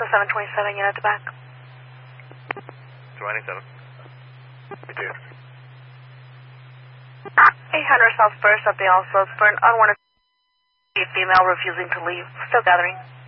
727, unit to back. 27. Me too. 800 South First at the All South for an unwanted female refusing to leave. Still gathering.